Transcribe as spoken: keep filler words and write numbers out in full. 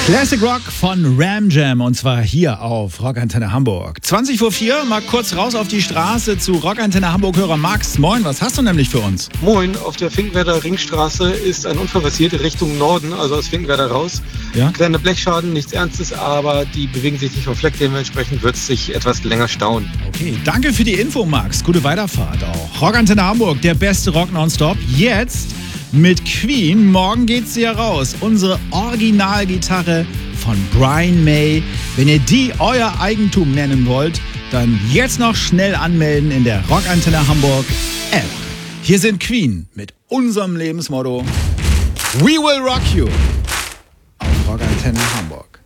Classic Rock von Ram Jam und zwar hier auf Rockantenne Hamburg. zwanzig vor vier, mal kurz raus auf die Straße zu Rockantenne Hamburg-Hörer Max. Moin, was hast du nämlich für uns? Moin, auf der Finkenwerder Ringstraße ist ein Unfall passiert Richtung Norden, also aus Finkenwerder raus. Ja? Kleiner Blechschaden, nichts Ernstes, aber die bewegen sich nicht vom Fleck, dementsprechend wird es sich etwas länger stauen. Okay, danke für die Info, Max. Gute Weiterfahrt auch. Rockantenne Hamburg, der beste Rock nonstop. Jetzt mit Queen. Morgen geht sie ja raus. Unsere Originalgitarre von Brian May. Wenn ihr die euer Eigentum nennen wollt, dann jetzt noch schnell anmelden in der Rockantenne Hamburg App. Hier sind Queen mit unserem Lebensmotto We will rock you auf Rockantenne Hamburg.